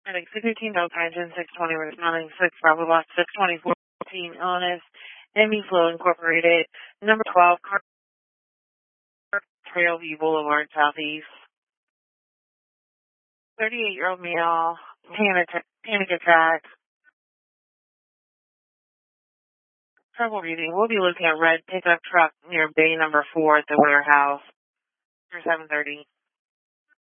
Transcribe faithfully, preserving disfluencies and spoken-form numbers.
Heading six fifteen Delta Engine six twenty responding six Bravo Box six twenty fourteen Illness, M E Flow Incorporated, number twelve, Trailview Boulevard, Southeast. thirty-eight-year-old male, panic, panic attack, trouble reading. We'll be looking at red pickup truck near bay number four at the warehouse for seven thirty.